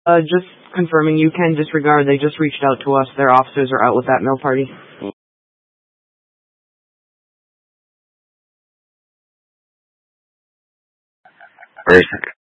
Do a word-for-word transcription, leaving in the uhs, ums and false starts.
Uh, just confirming you can disregard. They just reached out to us. Their officers are out with that mill party. Where is it?